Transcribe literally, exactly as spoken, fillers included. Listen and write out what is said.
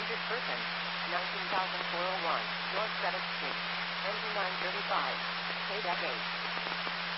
Transit person. nineteen thousand four oh one, North seventh Street. Engine nine thirty-five. K-eight.